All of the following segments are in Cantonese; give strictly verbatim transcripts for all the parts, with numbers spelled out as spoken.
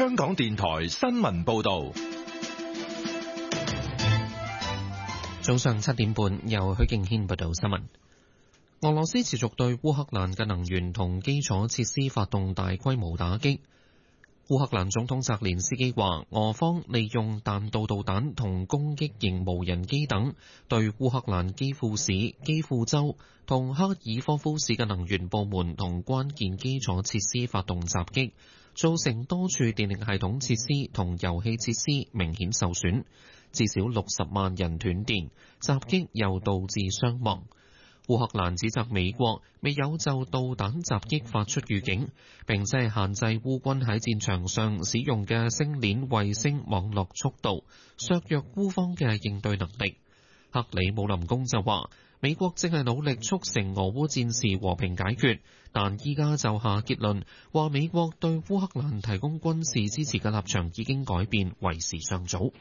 香港電台新聞報道。 早上七點半，由許敬軒報道新聞。俄羅斯持續對烏克蘭嘅能源同基礎設施發動大規模打擊。烏克蘭總統澤連斯基話，俄方利用彈道導彈同攻擊型無人機等，對烏克蘭基輔市、基輔州同哈爾科夫市嘅能源部門同關鍵基礎設施發動襲擊，造成多處電力系統設施同油氣設施明顯受損，至少六十萬人斷電，襲擊又導致傷亡。烏克蘭指責美國未有就導彈襲擊發出預警，並且係限制烏軍喺戰場上使用嘅星鏈衛星網絡速度，削弱烏方嘅應對能力。克里姆林宮就話，美國正係努力促成俄烏戰事和平解決，但依家就下結論，話美國對烏克蘭提供軍事支持嘅立場已經改變，為時尚早。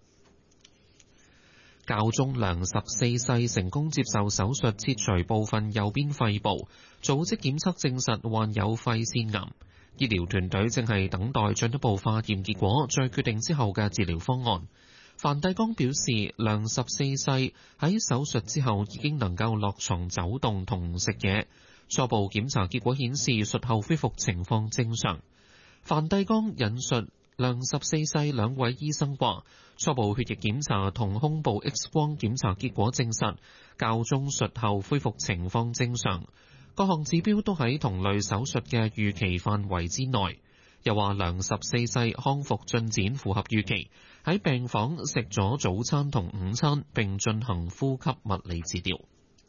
教宗良十四世成功接受手術切除部分右邊肺部，組織檢測證實患有肺腺癌。醫療團隊正係等待進一步化驗結果，再決定之後嘅治療方案。梵蒂岡表示，良十四世喺手術之後已經能夠落床走動同食嘢，初步檢查結果顯示術後恢復情況正常。梵蒂岡引述良十四世兩位醫生話，初步血液檢查同胸部 X 光檢查結果證實，教宗術後恢復情況正常，各項指標都喺同類手術嘅預期範圍之內。又話良十四世康復進展符合預期，喺病房食咗早餐同午餐，並進行呼吸物理治療。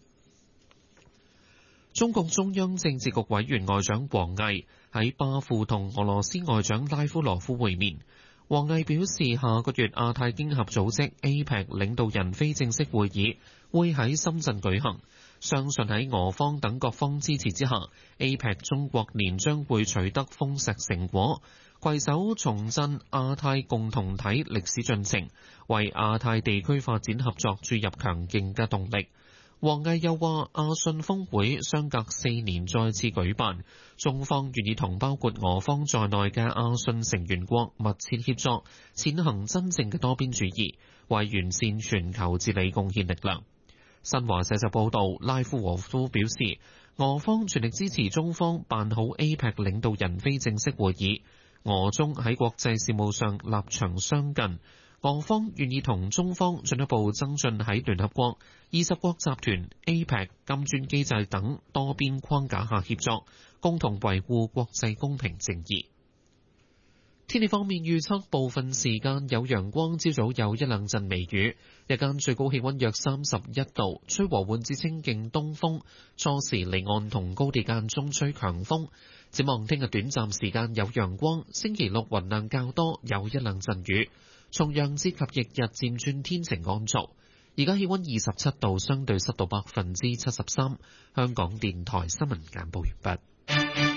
中共中央政治局委員外長王毅喺巴庫同俄羅斯外長拉夫羅夫會面。王毅表示，下個月亞太經合組織 A P E C 領導人非正式會議會喺深圳舉行，相信喺俄方等各方支持之下 ，A P E C 中國年將會取得豐碩成果，攜手重振亞太共同體歷史進程，為亞太地區發展合作注入強勁嘅動力。王毅又話，亞信峰會相隔四年再次舉辦，中方願意同包括俄方在內嘅亞信成員國密切協作，踐行真正嘅多邊主義，為完善全球治理貢獻力量。新華社就報道，拉夫羅夫表示，俄方全力支持中方辦好 A P E C 領導人非正式會議，俄中喺國際事務上立場相近。俄方願意同中方進一步增進喺聯合國、二十國集團、A P E C、金磚機制等多邊框架下協作，共同維護國際公平正義。天氣方面預測，部分時間有陽光，朝早有一兩陣微雨，日間最高氣溫約三十一度，吹和緩至清勁東風，初時離岸同高地間中吹強風。展望聽日短暫時間有陽光，星期六雲量較多，有一兩陣雨。重陽節及翌日漸轉天晴乾燥，而家氣溫二十七度，相對濕度百分之七十三。香港電台新聞簡報完畢。